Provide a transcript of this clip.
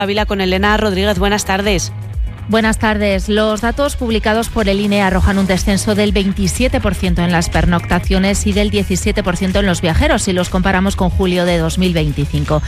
Ávila con Elena Rodríguez. Buenas tardes. Buenas tardes. Los datos publicados por el INE arrojan un descenso del 27% en las pernoctaciones y del 17% en los viajeros si los comparamos con julio de 2025.